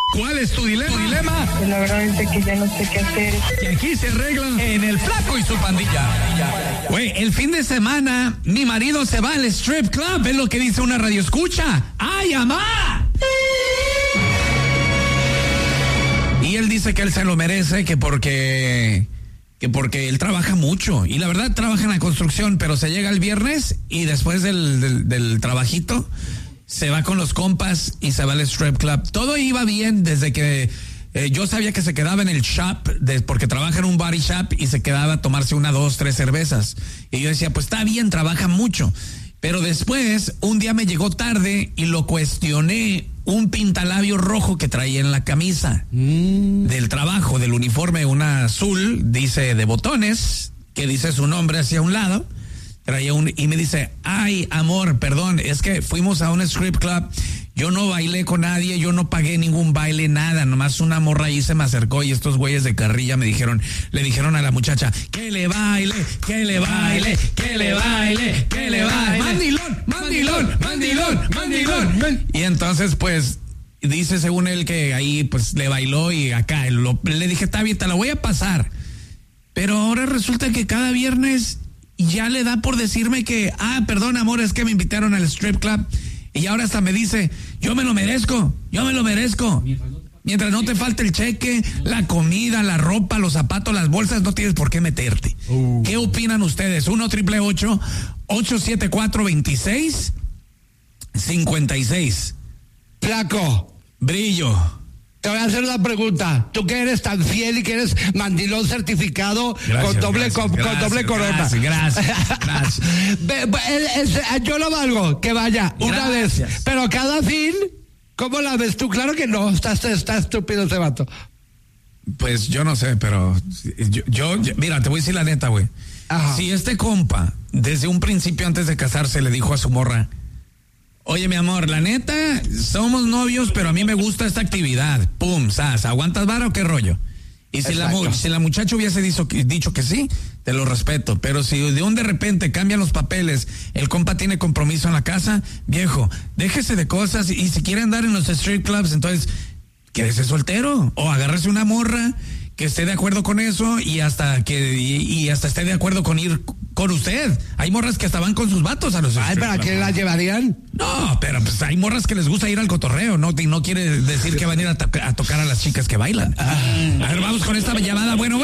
¿Cuál es tu dilema? Pues la verdad es que ya no sé qué hacer. Y aquí se arregla en El Flaco y su pandilla. Güey, el fin de semana mi marido se va al strip club, es lo que dice una radioescucha. ¡Ay, amá! Y él dice que él se lo merece, que porque él trabaja mucho. Y la verdad trabaja en la construcción, pero se llega el viernes y después del trabajito se va con los compas y se va al strip club. Todo iba bien desde que yo sabía que se quedaba en el shop, porque trabaja en un body shop y se quedaba a tomarse 1, 2, 3 cervezas. Y yo decía, pues está bien, trabaja mucho. Pero después, un día me llegó tarde y lo cuestioné, un pintalabio rojo que traía en la camisa del trabajo, del uniforme, una azul, dice de botones, que dice su nombre hacia un lado. Traía y me dice, ay, amor, perdón, es que fuimos a un strip club, yo no bailé con nadie, yo no pagué ningún baile, nada, nomás una morra ahí se me acercó y estos güeyes de carrilla le dijeron a la muchacha, que le baile, que le baile, que le baile, que le baile. Mandilón, mandilón, mandilón, mandilón. Y entonces, pues, dice según él que ahí, pues, le bailó y acá, le dije, está bien, te la voy a pasar. Pero ahora resulta que cada viernes ya le da por decirme que, perdón, amor, es que me invitaron al strip club. Y ahora hasta me dice, yo me lo merezco. Mientras no te falte el cheque, la comida, la ropa, los zapatos, las bolsas, no tienes por qué meterte. ¿Qué opinan ustedes? 1-888-874-2656. Flaco. Brillo. Te voy a hacer una pregunta. Tú que eres tan fiel y que eres mandilón certificado, con doble corona. Gracias. Yo lo valgo, que vaya una vez. Pero cada fin, ¿cómo la ves tú? Claro que no, está estúpido ese vato. Pues yo no sé, pero yo mira, te voy a decir la neta, güey. Si este compa, desde un principio antes de casarse, le dijo a su morra, oye, mi amor, la neta, somos novios, pero a mí me gusta esta actividad. Pum, sas, ¿aguantas vara o qué rollo? Y si la muchacha hubiese dicho que sí, te lo respeto. Pero si de repente cambian los papeles, el compa tiene compromiso en la casa, viejo, déjese de cosas. Y si quiere andar en los strip clubs, entonces, quédese soltero. O agárrese una morra que esté de acuerdo con eso y hasta esté de acuerdo con ir con usted. Hay morras que hasta van con sus vatos a los strip ¿para clubs. qué la llevarían? No, pero pues hay morras que les gusta ir al cotorreo, ¿no? Y no quiere decir que van a ir a tocar a las chicas que bailan. A ver, vamos con esta llamada. Bueno.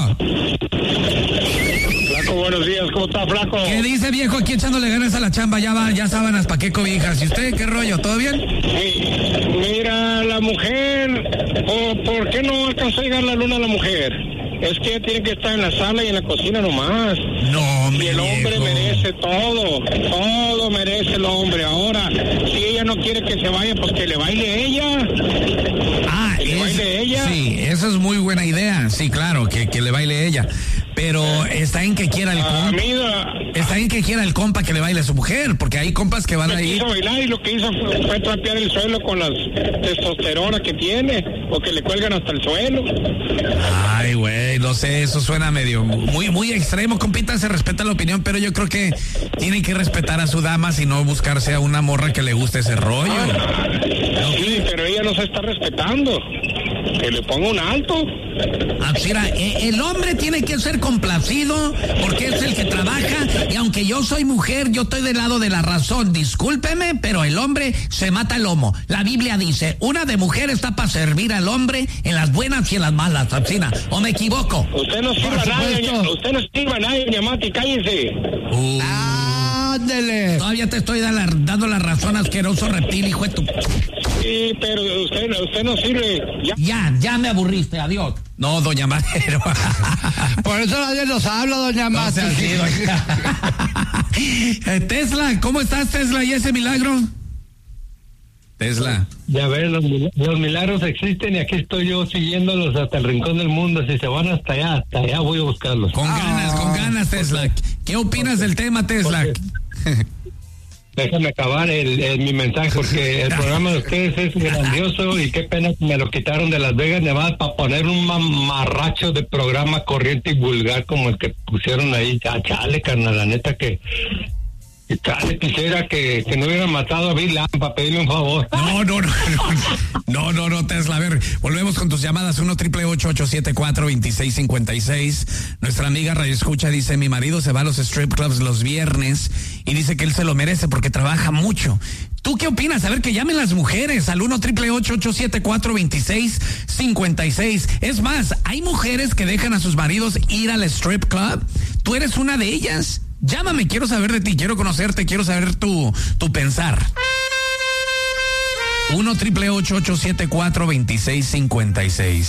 Flaco, buenos días, ¿cómo está, Flaco? ¿Qué dice, viejo? Aquí echándole ganas a la chamba, ya sábanas, ¿pa' qué cobijas? ¿Y usted qué rollo? ¿Todo bien? Mira, la mujer, ¿por qué no alcanzó a llegar la luna a la mujer? Es que ella tiene que estar en la sala y en la cocina nomás. No, y el hombre merece todo merece el hombre. Ahora, si ella no quiere que se vaya, pues que le baile ella. ¿Baile ella? Sí, esa es muy buena idea. Sí, claro, que le baile ella. Pero está en que quiera el compa. Está en que quiera el compa que le baile a su mujer, porque hay compas que van a ir. Quiso bailar y lo que hizo fue trapear el suelo con las testosterona que tiene, o que le cuelgan hasta el suelo. Ay, güey, no sé, eso suena medio muy extremo, compita, se respeta la opinión, pero yo creo que tienen que respetar a su dama, si no buscarse a una morra que le guste ese rollo. Sí, pero ella no se está respetando. Que le ponga un alto. Mira, el hombre tiene que ser complacido porque es el que trabaja, y aunque yo soy mujer, yo estoy del lado de la razón. Discúlpeme, pero el hombre se mata el lomo. La Biblia dice, una de mujer está para servir al hombre en las buenas y en las malas, Alcina. ¿O me equivoco? Usted no sirva a nadie, doña Mati, cállese. Ándele. Todavía te estoy dando la razón, asqueroso reptil, hijo de tu... Sí, pero usted no sirve. Ya me aburriste, adiós. No, doña Madero. Por eso nadie nos habla, doña Mati. No sea así, doña. Tesla, ¿cómo estás, Tesla? ¿Y ese milagro? Tesla. Ya ves, los milagros existen y aquí estoy yo siguiéndolos hasta el rincón del mundo. Si se van hasta allá voy a buscarlos. Con ganas, Tesla. ¿Qué opinas del tema, Tesla? Déjame acabar mi mensaje, porque el programa de ustedes es grandioso y qué pena que me lo quitaron de Las Vegas, Nevada, para poner un mamarracho de programa corriente y vulgar como el que pusieron ahí. Chale, carnal, la neta que Y casi quisiera que no hubieran matado a Bill Lamb para pedirle un favor. No, Tesla. A ver, volvemos con tus llamadas. 1-888-874-2656. Nuestra amiga Radio Escucha dice: mi marido se va a los strip clubs los viernes y dice que él se lo merece porque trabaja mucho. ¿Tú qué opinas? A ver, que llamen las mujeres al 1-888-874-2656. Es más, hay mujeres que dejan a sus maridos ir al strip club. ¿Tú eres una de ellas? Llámame, quiero saber de ti, quiero conocerte, quiero saber tu pensar. 1-888-874-2656.